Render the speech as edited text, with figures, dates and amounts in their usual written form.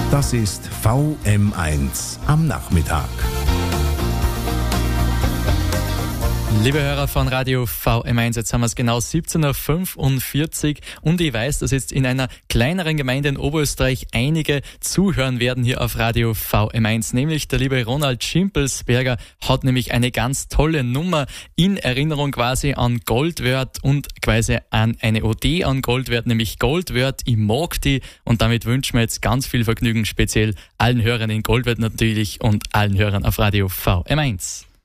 Das ist VM1 am Nachmittag. Liebe Hörer von Radio VM1, jetzt haben wir es genau 17.45 Uhr und ich weiß, dass jetzt in einer kleineren Gemeinde in Oberösterreich einige zuhören werden hier auf Radio VM1, nämlich der liebe Ronald Schimpelsberger hat nämlich eine ganz tolle Nummer in Erinnerung quasi an Goldwörth und quasi an eine OD an Goldwörth, nämlich Goldwörth, ich mag die, und damit wünschen wir jetzt ganz viel Vergnügen, speziell allen Hörern in Goldwörth natürlich und allen Hörern auf Radio VM1.